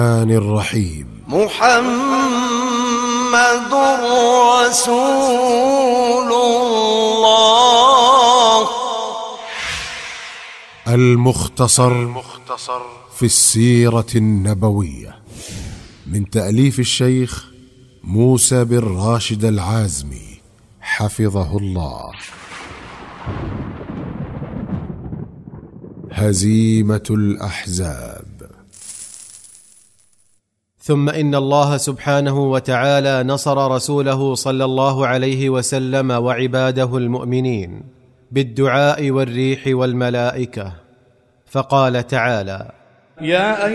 الرحيم. محمد رسول الله. المختصر في السيرة النبوية، من تأليف الشيخ موسى بن راشد العازمي حفظه الله. هزيمة الأحزاب. ثم إن الله سبحانه وتعالى نصر رسوله صلى الله عليه وسلم وعباده المؤمنين بالدعاء والريح والملائكة، فقال تعالى: